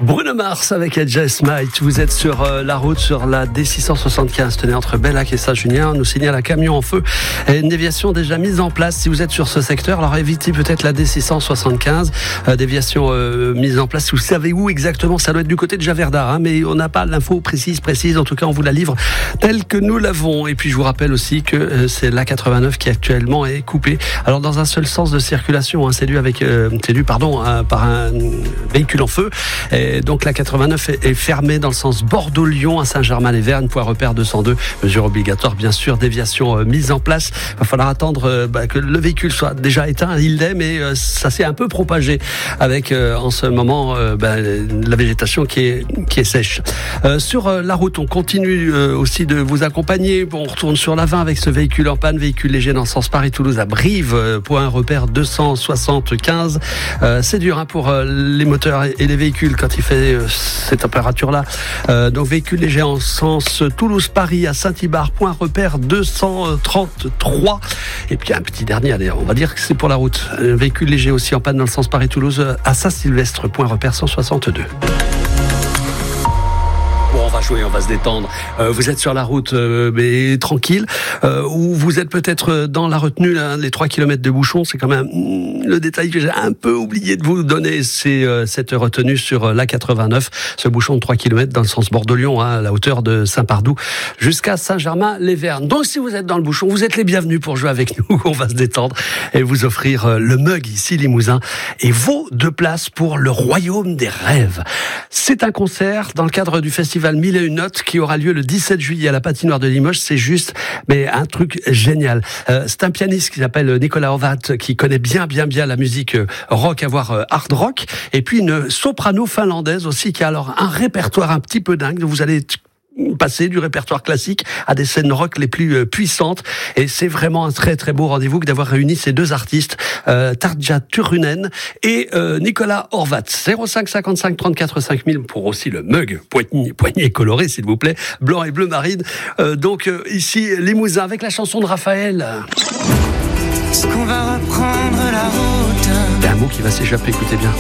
Bruno Mars avec Just Might. Vous êtes sur la route, sur la D675, tenez, entre Bellac et Saint-Junien. Nous signale un camion en feu et une déviation déjà mise en place. Si vous êtes sur ce secteur, alors évitez peut-être la D675. Déviation mise en place. Vous savez où exactement? Ça doit être du côté de Javerdar, mais on n'a pas l'info précise. En tout cas, on vous la livre telle que nous l'avons. Et puis, je vous rappelle aussi que c'est l'A89 qui actuellement est coupée. Alors, dans un seul sens de circulation, c'est dû par un véhicule en feu. Et donc la 89 est fermée dans le sens Bordeaux-Lyon à Saint-Germain-les-Vernes, point repère 202, mesure obligatoire bien sûr, déviation mise en place. Il va falloir attendre que le véhicule soit déjà éteint, il l'est, mais ça s'est un peu propagé avec en ce moment la végétation qui est sèche. Sur la route, on continue aussi de vous accompagner. On retourne sur la 20 avec ce véhicule en panne, véhicule léger dans le sens Paris-Toulouse à Brive, point repère 275. C'est dur pour les moteurs et les véhicules quand il fait cette température-là. Donc véhicule léger en sens Toulouse-Paris à Saint-Ibar, point repère 233. Et puis un petit dernier, allez, on va dire que c'est pour la route. Un véhicule léger aussi en panne dans le sens Paris-Toulouse à Saint-Sylvestre, point repère 162. On va jouer, on va se détendre. Vous êtes sur la route, mais tranquille. Ou vous êtes peut-être dans la retenue, là, les 3 km de bouchon. C'est quand même le détail que j'ai un peu oublié de vous donner. C'est cette retenue sur l'A89. Ce bouchon de 3 km dans le sens Bordeaux-Lyon, à la hauteur de Saint-Pardoux, jusqu'à Saint-Germain-les-Vernes. Donc si vous êtes dans le bouchon, vous êtes les bienvenus pour jouer avec nous. On va se détendre et vous offrir le mug ici, Limousin, et vos 2 places pour le Royaume des Rêves. C'est un concert dans le cadre du festival 1001 notes qui aura lieu le 17 juillet à la patinoire de Limoges. C'est juste, mais un truc génial. C'est un pianiste qui s'appelle Nicolas Horvat, qui connaît bien la musique rock, voire hard rock. Et puis une soprano finlandaise aussi qui a alors un répertoire un petit peu dingue. Vous allez passer du répertoire classique à des scènes rock les plus puissantes, et c'est vraiment un très très beau rendez-vous que d'avoir réuni ces 2 artistes, Tarja Turunen et Nicolas Horvat. 05 55 34 5000 pour aussi le mug poignée colorée s'il vous plaît, blanc et bleu marine. Donc ici Limousin avec la chanson de Raphaël. Est-ce qu'on va reprendre la route? Il y a un mot qui va s'échapper, écoutez bien.